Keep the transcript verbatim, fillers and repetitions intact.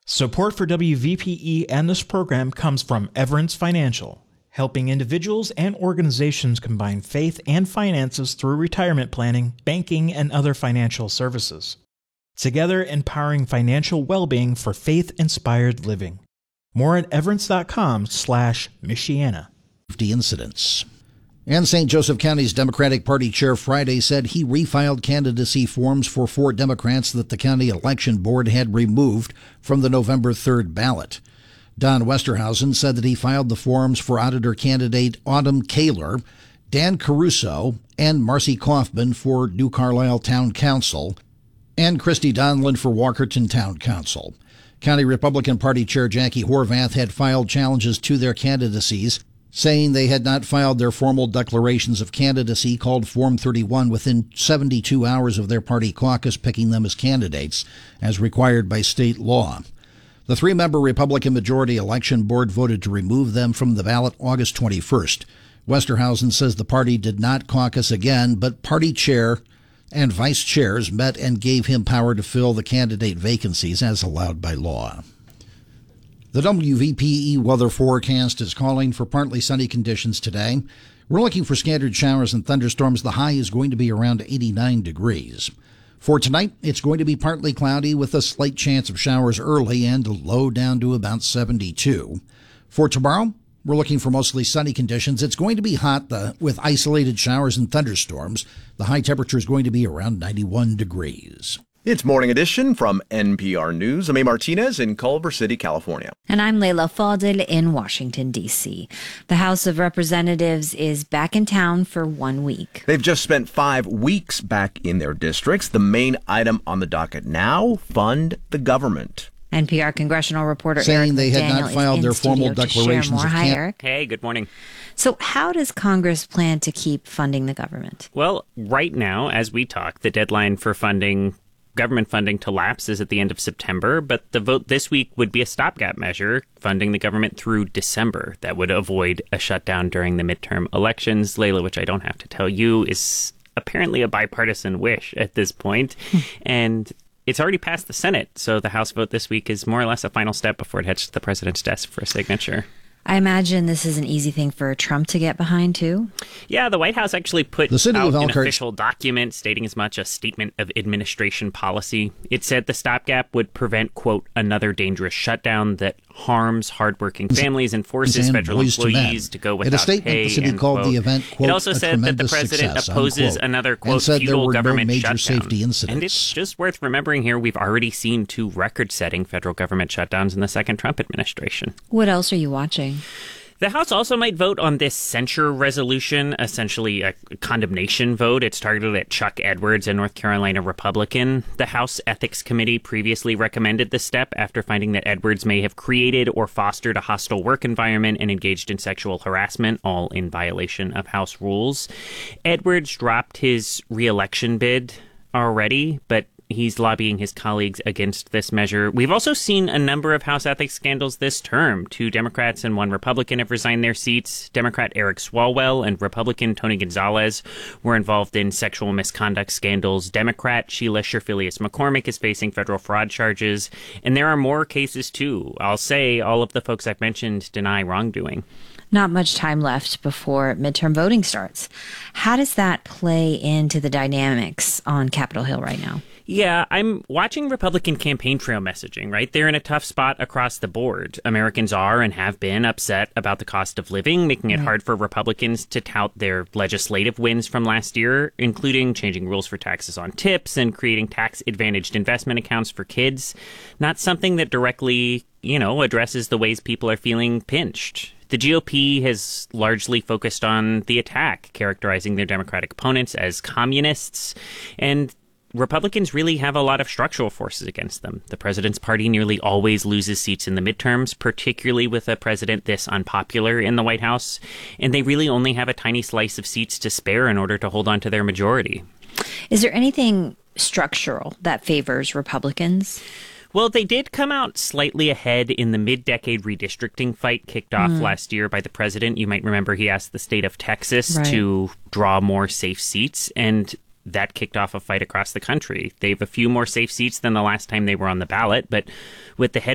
Support for W V P E and this program comes from Everence Financial, helping individuals and organizations combine faith and finances through retirement planning, banking, and other financial services. Together, empowering financial well-being for faith-inspired living. More at everence.com slash Michiana. Incidents. And Saint Joseph County's Democratic Party chair Friday said he refiled candidacy forms for four Democrats that the county election board had removed from the November third ballot. Don Westerhausen said that he filed the forms for auditor candidate Autumn Kaler, Dan Caruso, and Marcy Kaufman for New Carlisle Town Council, and Christy Donlin for Walkerton Town Council. County Republican Party Chair Jackie Horvath had filed challenges to their candidacies, saying they had not filed their formal declarations of candidacy, called Form thirty-one, within seventy-two hours of their party caucus picking them as candidates, as required by state law. The three-member Republican majority election board voted to remove them from the ballot August twenty-first. Westerhausen says the party did not caucus again, but party chair and vice chairs met and gave him power to fill the candidate vacancies as allowed by law. The W V P E weather forecast is calling for partly sunny conditions today. We're looking for scattered showers and thunderstorms. The high is going to be around eighty-nine degrees. For tonight, it's going to be partly cloudy with a slight chance of showers early and a low down to about seventy-two. For tomorrow, we're looking for mostly sunny conditions. It's going to be hot the, with isolated showers and thunderstorms. The high temperature is going to be around ninety-one degrees. It's Morning Edition from N P R News. I'm A. Martinez in Culver City, California. And I'm Leila Fadel in Washington, D C. The House of Representatives is back in town for one week. They've just spent five weeks back in their districts. The main item on the docket now, fund the government. N P R congressional reporter saying Eric they had McDaniel not filed their formal declarations more. of Hi, camp- Eric. Hey, good morning. So how does Congress plan to keep funding the government? Well, right now, as we talk, the deadline for funding government funding to lapse is at the end of September, but the vote this week would be a stopgap measure, funding the government through December. That would avoid a shutdown during the midterm elections. Layla, which I don't have to tell you, is apparently a bipartisan wish at this point. And it's already passed the Senate, so the House vote this week is more or less a final step before it heads to the president's desk for a signature. I imagine this is an easy thing for Trump to get behind, too. Yeah, the White House actually put the city out of an Elkhart official document stating as much, a statement of administration policy. It said the stopgap would prevent, quote, another dangerous shutdown that harms hardworking families and forces and federal employees to, to go without In a statement, pay. the city and, called quote, the event, quote, it also said that the president success, opposes unquote, another, quote, and said feudal there were government no major shutdown. safety incidents. And it's just worth remembering here, we've already seen two record-setting federal government shutdowns in the second Trump administration. What else are you watching? The House also might vote on this censure resolution, essentially a condemnation vote. It's targeted at Chuck Edwards, a North Carolina Republican. The House Ethics Committee previously recommended this step after finding that Edwards may have created or fostered a hostile work environment and engaged in sexual harassment, all in violation of House rules. Edwards dropped his re-election bid already, but he's lobbying his colleagues against this measure. We've also seen a number of House ethics scandals this term. Two Democrats and one Republican have resigned their seats. Democrat Eric Swalwell and Republican Tony Gonzalez were involved in sexual misconduct scandals. Democrat Sheila Sherfilius McCormick is facing federal fraud charges. And there are more cases, too. I'll say all of the folks I've mentioned deny wrongdoing. Not much time left before midterm voting starts. How does that play into the dynamics on Capitol Hill right now? Yeah, I'm watching Republican campaign trail messaging, right? They're in a tough spot across the board. Americans are and have been upset about the cost of living, making it right. hard for Republicans to tout their legislative wins from last year, including changing rules for taxes on tips and creating tax-advantaged investment accounts for kids. Not something that directly, you know, addresses the ways people are feeling pinched. The G O P has largely focused on the attack, characterizing their Democratic opponents as communists, and Republicans really have a lot of structural forces against them. The president's party nearly always loses seats in the midterms, particularly with a president this unpopular in the White House, and they really only have a tiny slice of seats to spare in order to hold on to their majority. Is there anything structural that favors Republicans? Well, they did come out slightly ahead in the mid-decade redistricting fight kicked off mm. last year by the president. You might remember he asked the state of Texas right. to draw more safe seats, and that kicked off a fight across the country. They have a few more safe seats than the last time they were on the ballot, but with the head